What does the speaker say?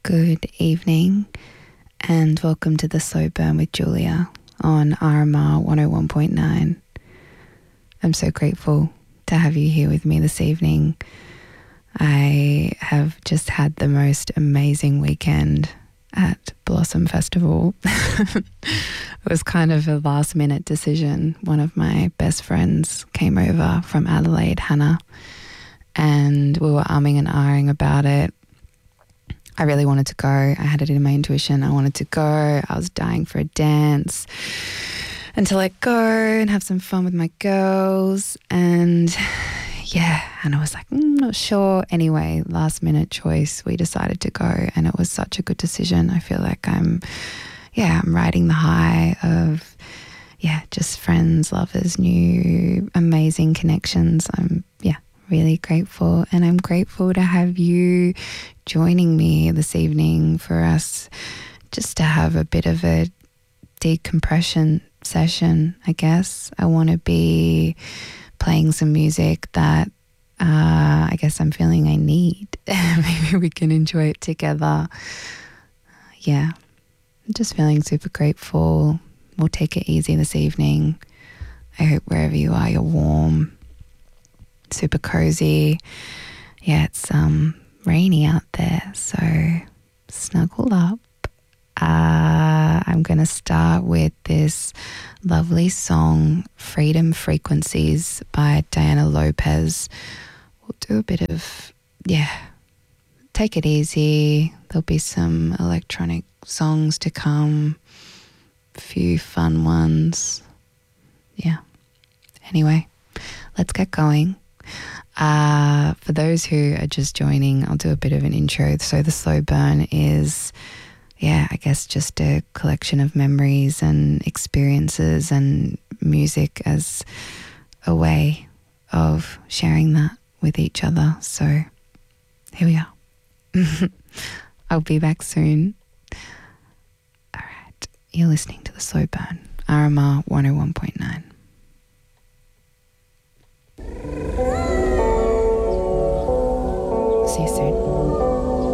Good evening and welcome to the Slow Burn with Julia on RMR 101.9. I'm so grateful to have you here with me this evening. I have just had the most amazing weekend at Blossom Festival. It was kind of a last minute decision. One of my best friends came over from Adelaide, Hannah, and we were umming and ahhing about it. I really wanted to go. I had it in my intuition. I wanted to go. I was dying for a dance and to let go and have some fun with my girls. And yeah, and I was like, not sure. Anyway, last minute choice. We decided to go and it was such a good decision. I feel like I'm riding the high of, just friends, lovers, new amazing connections. I'm really grateful, and I'm grateful to have you joining me this evening for us just to have a bit of a decompression session, I guess. I want to be playing some music that I guess I'm feeling I need. Maybe we can enjoy it together. I'm just feeling super grateful. We'll take it easy this evening. I hope wherever you are, you're warm, super cozy. It's rainy out there, so snuggle up. I'm going to start with this lovely song, Freedom Frequencies by Diana Lopez. We'll do a bit of, take it easy. There'll be some electronic songs to come, a few fun ones. Anyway, let's get going. For those who are just joining, I'll do a bit of an intro. So the Slow Burn is, I guess just a collection of memories and experiences and music as a way of sharing that with each other. So here we are. I'll be back soon. All right, you're listening to the Slow Burn, RMR 101.9.